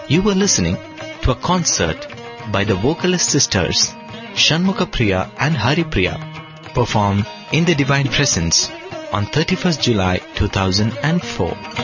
You were listening to a concert by the vocalist sisters Shanmukha Priya and Hari Priya, performed in the Divine Presence on 31st July 2004.